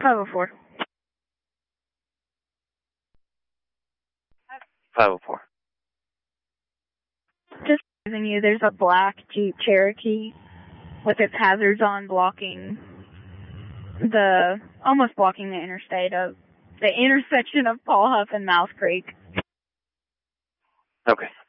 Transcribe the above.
504. 504. Just giving you, there's a black Jeep Cherokee with its hazards on almost blocking the interstate of the intersection of Paul Huff and Mouse Creek. Okay.